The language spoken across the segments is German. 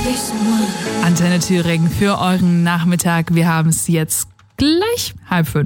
Antenne Thüringen für euren Nachmittag. Wir haben es jetzt gleich 4:30.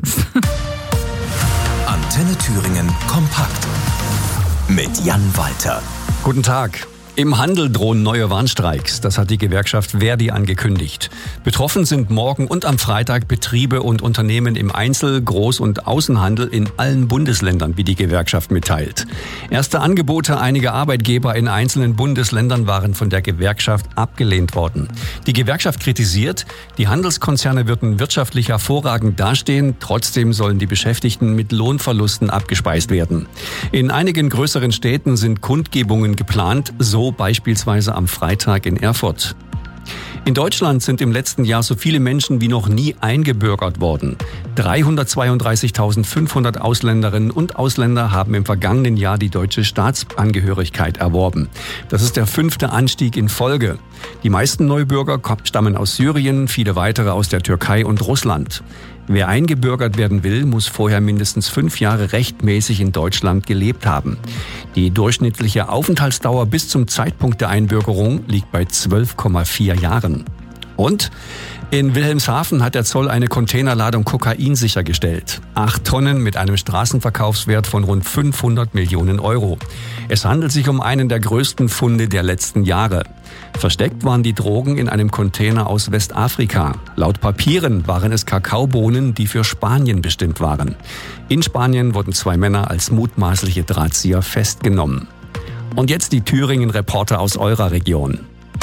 Antenne Thüringen kompakt mit Jan Walter. Guten Tag. Im Handel drohen neue Warnstreiks. Das hat die Gewerkschaft ver.di angekündigt. Betroffen sind morgen und am Freitag Betriebe und Unternehmen im Einzel-, Groß- und Außenhandel in allen Bundesländern, wie die Gewerkschaft mitteilt. Erste Angebote einiger Arbeitgeber in einzelnen Bundesländern waren von der Gewerkschaft abgelehnt worden. Die Gewerkschaft kritisiert, die Handelskonzerne würden wirtschaftlich hervorragend dastehen, trotzdem sollen die Beschäftigten mit Lohnverlusten abgespeist werden. In einigen größeren Städten sind Kundgebungen geplant, so beispielsweise am Freitag in Erfurt. In Deutschland sind im letzten Jahr so viele Menschen wie noch nie eingebürgert worden. 332.500 Ausländerinnen und Ausländer haben im vergangenen Jahr die deutsche Staatsangehörigkeit erworben. Das ist der 5. Anstieg in Folge. Die meisten Neubürger stammen aus Syrien, viele weitere aus der Türkei und Russland. Wer eingebürgert werden will, muss vorher mindestens 5 Jahre rechtmäßig in Deutschland gelebt haben. Die durchschnittliche Aufenthaltsdauer bis zum Zeitpunkt der Einbürgerung liegt bei 12,4 Jahren. Und in Wilhelmshaven hat der Zoll eine Containerladung Kokain sichergestellt. 8 Tonnen mit einem Straßenverkaufswert von rund 500 Millionen Euro. Es handelt sich um einen der größten Funde der letzten Jahre. Versteckt waren die Drogen in einem Container aus Westafrika. Laut Papieren waren es Kakaobohnen, die für Spanien bestimmt waren. In Spanien wurden 2 Männer als mutmaßliche Drahtzieher festgenommen. Und jetzt die Thüringen-Reporter aus eurer Region.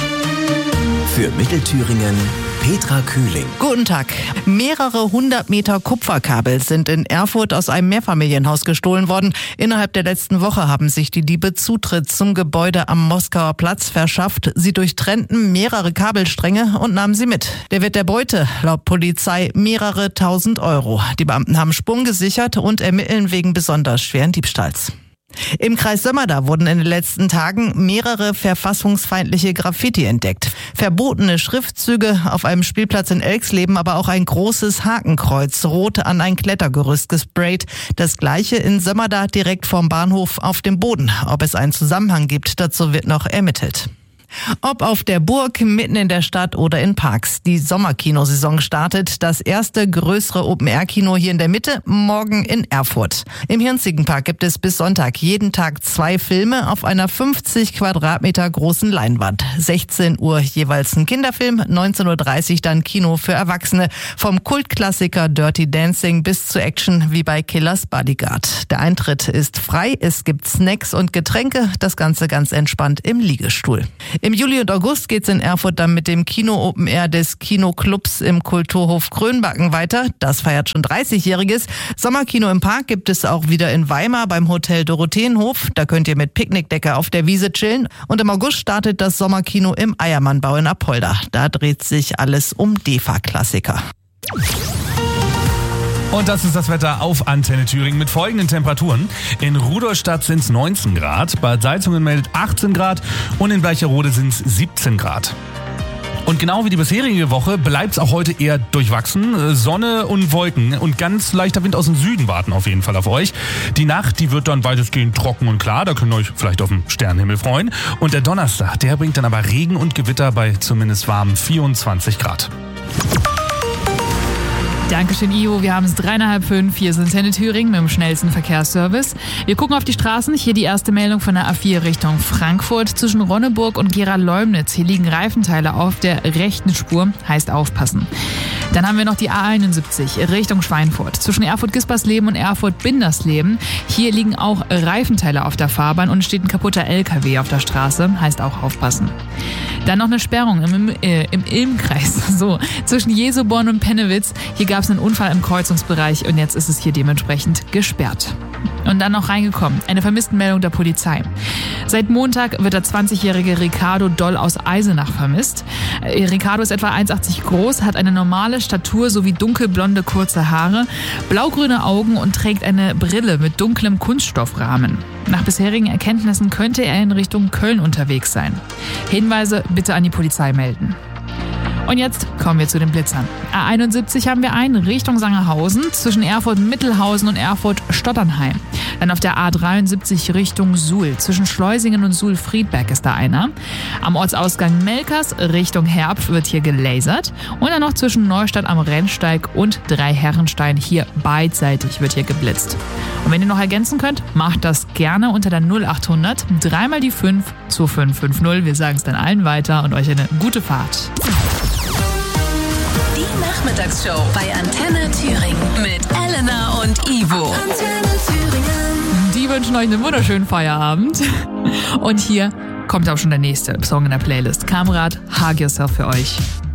Für Mittelthüringen Petra Kühling. Guten Tag. Mehrere 100 Meter Kupferkabel sind in Erfurt aus einem Mehrfamilienhaus gestohlen worden. Innerhalb der letzten Woche haben sich die Diebe Zutritt zum Gebäude am Moskauer Platz verschafft. Sie durchtrennten mehrere Kabelstränge und nahmen sie mit. Der Wert der Beute, laut Polizei, mehrere tausend Euro. Die Beamten haben Spuren gesichert und ermitteln wegen besonders schweren Diebstahls. Im Kreis Sömmerda wurden in den letzten Tagen mehrere verfassungsfeindliche Graffiti entdeckt. Verbotene Schriftzüge auf einem Spielplatz in Elxleben, aber auch ein großes Hakenkreuz rot an ein Klettergerüst gesprayt. Das gleiche in Sömmerda direkt vorm Bahnhof auf dem Boden. Ob es einen Zusammenhang gibt, dazu wird noch ermittelt. Ob auf der Burg, mitten in der Stadt oder in Parks. Die Sommerkinosaison startet. Das erste größere Open-Air-Kino hier in der Mitte, morgen in Erfurt. Im Hirnziegenpark gibt es bis Sonntag jeden Tag 2 Filme auf einer 50 Quadratmeter großen Leinwand. 16 Uhr jeweils ein Kinderfilm, 19.30 Uhr dann Kino für Erwachsene. Vom Kultklassiker Dirty Dancing bis zu Action wie bei Killers Bodyguard. Der Eintritt ist frei, es gibt Snacks und Getränke, das Ganze ganz entspannt im Liegestuhl. Im Juli und August geht's in Erfurt dann mit dem Kino Open Air des Kinoclubs im Kulturhof Grönbacken weiter. Das feiert schon 30-Jähriges. Sommerkino im Park gibt es auch wieder in Weimar beim Hotel Dorotheenhof. Da könnt ihr mit Picknickdecke auf der Wiese chillen. Und im August startet das Sommerkino im Eiermannbau in Apolda. Da dreht sich alles um DEFA-Klassiker. Und das ist das Wetter auf Antenne Thüringen mit folgenden Temperaturen. In Rudolstadt sind es 19 Grad, Bad Salzungen meldet 18 Grad und in Bleicherode sind es 17 Grad. Und genau wie die bisherige Woche bleibt es auch heute eher durchwachsen. Sonne und Wolken und ganz leichter Wind aus dem Süden warten auf jeden Fall auf euch. Die Nacht, die wird dann weitestgehend trocken und klar, da könnt ihr euch vielleicht auf den Sternenhimmel freuen. Und der Donnerstag, der bringt dann aber Regen und Gewitter bei zumindest warmen 24 Grad. Dankeschön, Ivo. Wir haben es 4:30. Hier ist Antenne Thüringen mit dem schnellsten Verkehrsservice. Wir gucken auf die Straßen. Hier die erste Meldung von der A4 Richtung Frankfurt. Zwischen Ronneburg und Gera-Leumnitz. Hier liegen Reifenteile auf der rechten Spur. Heißt aufpassen. Dann haben wir noch die A71 Richtung Schweinfurt. Zwischen Erfurt-Gispersleben und Erfurt-Bindersleben. Hier liegen auch Reifenteile auf der Fahrbahn und steht ein kaputter LKW auf der Straße. Heißt auch aufpassen. Dann noch eine Sperrung im Ilmkreis. So, zwischen Jesoborn und Pennewitz. Hier gab es einen Unfall im Kreuzungsbereich und jetzt ist es hier dementsprechend gesperrt. Und dann noch reingekommen, eine Vermisstenmeldung der Polizei. Seit Montag wird der 20-jährige Ricardo Doll aus Eisenach vermisst. Ricardo ist etwa 1,80 groß, hat eine normale Statur sowie dunkelblonde kurze Haare, blaugrüne Augen und trägt eine Brille mit dunklem Kunststoffrahmen. Nach bisherigen Erkenntnissen könnte er in Richtung Köln unterwegs sein. Hinweise bitte an die Polizei melden. Und jetzt kommen wir zu den Blitzern. A71 haben wir einen Richtung Sangerhausen zwischen Erfurt-Mittelhausen und Erfurt-Stotternheim. Dann auf der A73 Richtung Suhl. Zwischen Schleusingen und Suhl-Friedberg ist da einer. Am Ortsausgang Melkers Richtung Herpf wird hier gelasert. Und dann noch zwischen Neustadt am Rennsteig und Dreiherrenstein hier beidseitig wird hier geblitzt. Und wenn ihr noch ergänzen könnt, macht das gerne unter der 0800 3 mal die 5 2550. Wir sagen es dann allen weiter und euch eine gute Fahrt. Die Nachmittagsshow bei Antenne Thüringen mit Elena und Ivo. Antenne Thüringen. Die wünschen euch einen wunderschönen Feierabend. Und hier kommt auch schon der nächste Song in der Playlist. Kamrat, Hug Yourself für euch.